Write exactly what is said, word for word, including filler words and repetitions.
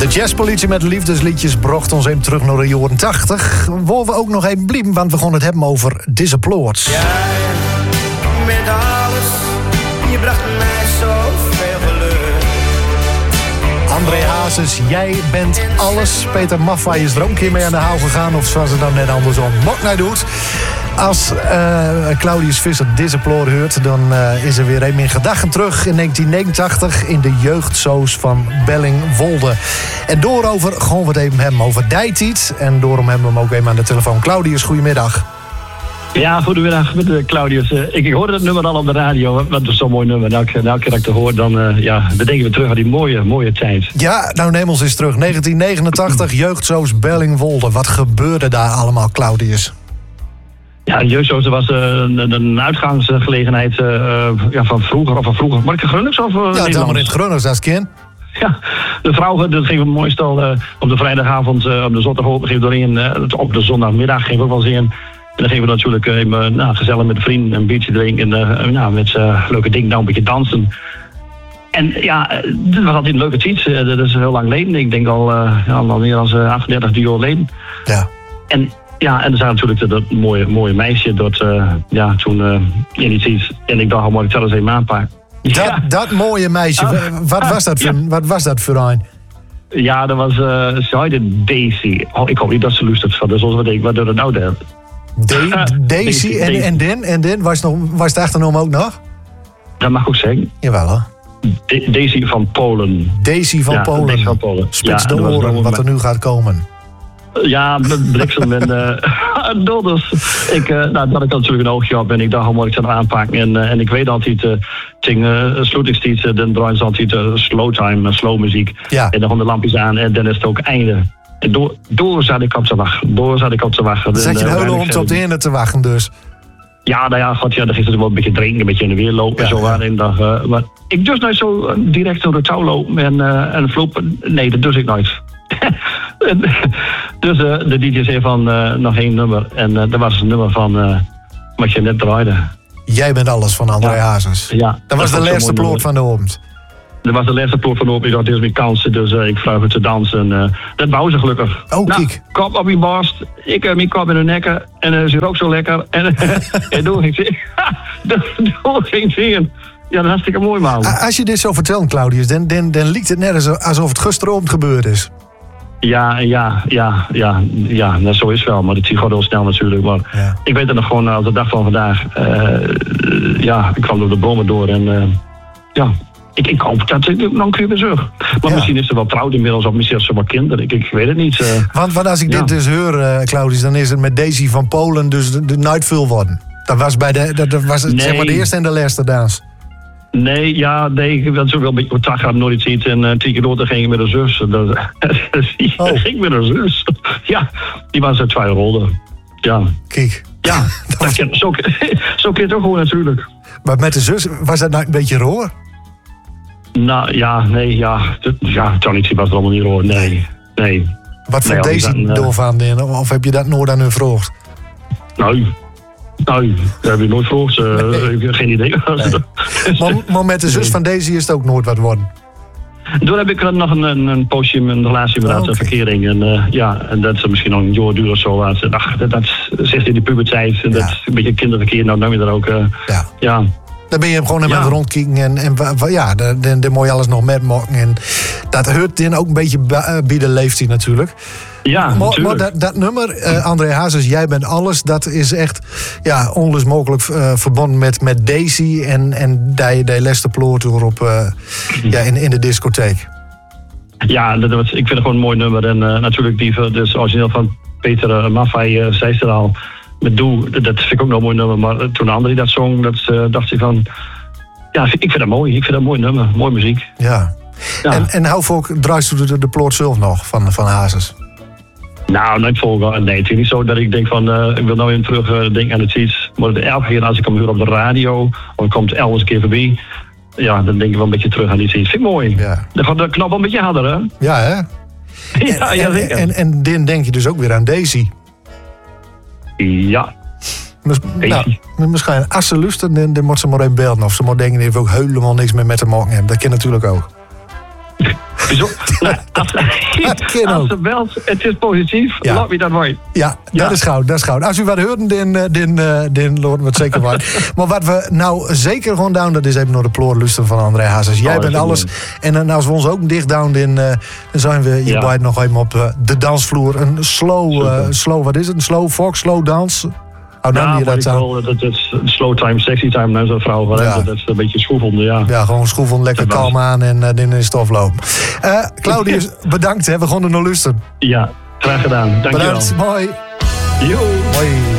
De jazzpolitie met liefdesliedjes bracht ons even terug naar de jaren tachtig. Waar we ook nog even blijven, want we gaan het hebben over Disapplaud. Jij met alles, je bracht mij zoveel geluk. André Hazes, jij bent alles. Peter Maffay is er ook een keer mee aan de haal gegaan. Of zoals het dan net andersom Moknij doet. Als uh, Claudius Visser Disapplaud hoort, dan uh, is er weer even in gedachten terug in negentien negenentachtig in de jeugdsoos van Bellingwolde. En doorover gaan we het even hebben over Dijtiet. En daarom hebben we hem ook even aan de telefoon. Claudius, goedemiddag. Ja, goedemiddag met uh, Claudius. Uh, ik, ik hoorde dat nummer al op de radio. Wat is zo'n mooi nummer. Elke, elke keer dat ik het hoor, dan, uh, ja, dan denken we terug aan die mooie, mooie tijd. Ja, nou neem ons eens terug. negentien negenentachtig, jeugdsoos Bellingwolde. Wat gebeurde daar allemaal, Claudius? Ja, de jeugdsoos was uh, een, een uitgangsgelegenheid uh, ja, van vroeger. Of van vroeger. Maar ik Grunners of uh, Ja, het is allemaal in het Grunners als kind. Ja, de vrouwen, dat ging mooi stel uh, op de vrijdagavond, uh, op de zondag gingen we doorheen. Uh, op de zondagmiddag gingen we ook wel zingen. En dan gingen we natuurlijk uh, even, nou, gezellig met vrienden een biertje drinken. En uh, nou, met uh, leuke dingen, nou een beetje dansen. En ja, dat was altijd een leuke tijd. Uh, dat is heel lang geleden. Ik denk al, uh, ja, al meer dan uh, achtendertig jaar geleden. Ja. En ja, en er zijn natuurlijk dat, dat mooie, mooie meisje dat uh, ja, toen uh, in die tijd. En ik dacht, al moet ik zelfs even aanpakken. Dat, Ja. dat mooie meisje, Ah. wat, was dat voor, Ja. wat was dat voor een? Ja, dat was, uh, ze heette Daisy. Oh, ik hoop niet dat ze luistert van, dus wat ik, wat doe dat nou daar? Da- Daisy en, en dan? En dan? Was, nog, was de achternaam ook nog? Dat mag ik ook zeggen. Jawel hoor. Da- Daisy van Polen. Daisy van Ja, Polen. Daisy van Polen. Spits Ja, de dat was oren wel- wat er nu gaat komen. Ja, met bliksem en uh, dolders. Ik, uh, nou, dat had ik natuurlijk een oogje op en ik dacht, hoe moet ik dat aanpakken? En, uh, en ik weet altijd, uh, ting uh, sluitingstijd, uh, dan draaien ze altijd uh, slow time, uh, slow muziek. Ja. En dan gaan de lampjes aan en dan is het ook einde. En door, door zat ik op te wachten. Door zat ik op te wachten. Dan zet je En, de uh, hele weinig om op de verder. ene te wachten dus. Ja, nou ja, god, ja, dan ging ze wel een beetje drinken, een beetje in de weer lopen Ja, en zo. ja. Ja. En dacht, uh, maar ik dus nooit zo uh, direct door de touw lopen en, uh, en vloepen. Nee, dat doe ik nooit. Dus uh, de D J zei van uh, nog één nummer. En uh, dat was het nummer van uh, wat je net draaide. Jij bent alles van André Ja. Hazes. Ja, Dat was de zo'n laatste mooi ploot nummer. van de avond. Dat was de laatste ploot van de op. Ik had eerst meer kansen, dus uh, ik vraag het te dansen. Uh, dat wou ze gelukkig. Oh, nou, kijk. kop op je borst. Ik heb mijn kop in de nekken. En dan is hier ook zo lekker. En, en doe ik zingen. Doe ik zingen. Ja, dat is hartstikke mooi, man. A- Als je dit zo vertelt, Claudius, dan, dan, dan lijkt het net alsof- alsof het gisteravond gebeurd is. Ja, ja, ja, ja, ja, nou, zo is het wel. Maar het gaat gewoon heel snel natuurlijk. Maar Ja. ik weet het nog gewoon als de dag van vandaag. Uh, ja, ik kwam door de bomen door en uh, ja, ik, ik hoop dat ik nog een keer weer terug. Maar Ja. misschien is ze wel trouwd inmiddels of misschien is ze wel kinderen. Ik, ik weet het niet. Uh, Want, want als ik Ja. dit dus hoor, uh, Claudius, dan is het met Daisy van Polen dus de, de nooit veel worden. Dat was, bij de, dat, dat was het, Nee. zeg maar de eerste en de laatste dans. nee, ja, nee, ik was ook wel een beetje contact gehad, nooit iets. En uh, tien keer door, ging ik met een zus. Dat, Oh. ging met een zus. Ja, die was er twee jaar ouder. Ja, Kijk. ja. dat kan, zo, zo kun je het ook gewoon natuurlijk. Maar met de zus, was dat nou een beetje roer? Nou ja, nee, ja. Dat- Ja, Johnny was er allemaal niet hoor. Nee, nee. Wat voor Nee, Daisy dan, uh, doorgaan in? Of heb je dat nooit aan hun gevraagd? Nou, nou, dat heb je nooit vroeg. Uh, ik heb geen idee. Maar, maar met de zus van Daisy is het ook nooit wat worden. Toen heb ik dan nog een, een, een poosje in een relatie met Oh, haar, oké. een verkering. En uh, ja, en dat is misschien nog een jaar duur of zo. Wat. Ach, dat, dat zegt in de puberteit. En dat Ja. is een beetje kinderverkeer. Nou, dan je er ook. Uh, Ja. ja. Dan ben je hem gewoon even Ja. aan het rondkijken. En, en wa- wa- ja, dan, dan, dan moet je alles nog met maken. En dat hoort dan ook een beetje ba- eh, bij de leeftijd natuurlijk. Ja, Maar, maar natuurlijk. dat, dat nummer, eh, André Hazes, Jij bent alles, dat is echt ja, onlosmogelijk eh, verbonden met, met Daisy en, en die, die leste ploot op, eh, ja, in, in de discotheek. Ja, dat, was- ik vind het gewoon een mooi nummer. En uh, natuurlijk die dus origineel van Peter uh, Maffay, uh, zei ze er al. Met Doe, dat dat vind ik ook nog een mooi nummer. Maar uh, toen de andere die dat zong, dat, uh, dacht ik van... Ja, ik vind dat mooi. Ik vind dat een mooi nummer. Mooi muziek. Ja. Ja. En, en hoe vaak draait u de, de ploot zelf nog van, van Hazes? Nou, nooit volgen. Nee, het is niet zo dat ik denk van... Uh, ik wil nou even terug uh, denken aan het iets. Maar elke keer als ik hem hoor op de radio... of ik komt elders een keer voorbij... Ja, dan denk ik wel een beetje terug aan iets. Vind ik mooi. Ja. Dan gaat de knop wel een beetje harder, hè? Ja, hè? Ja, ja, en, zeker. en, en dan denk je dus ook weer aan Daisy. Ja. Mis- Daisy. Nou, misschien als ze lusten, dan, dan moet ze maar even belden. Of ze moet denken, die heeft ook helemaal niks meer met te maken hebben. Dat kan natuurlijk ook. Zo, nou, als, kan als ook. ze belt, het is positief, Ja. laat me dat mooi. Ja, Ja. dat is goud, dat is goud. Als u wat hoort, dan, dan, dan, dan laten we het zeker maar. Maar wat we nou zeker gewoon doen, dat is even naar de ploor luisteren van André Hazes. Jij Oh, bent dat is alles. En dan als we ons ook dicht doen, dan, uh, dan zijn we hier Ja. bij nog even op uh, de dansvloer. Een slow, uh, Super. slow, wat is het? Een slow fox, slow dans? Oh, dan Ja, je maar dat ik aan. wil, dat is slow time, sexy time, nou, zo'n vrouw. Van, Ja. dat, dat is een beetje schroefende, ja. Ja, gewoon schroeven, lekker Dat was- kalm aan en uh, dan is het aflopen. Uh, Claudius, bedankt. Hè. We gaan er nog luisteren. Ja, graag gedaan. Dankjewel. Bedankt. Mooi. Yo. Mooi.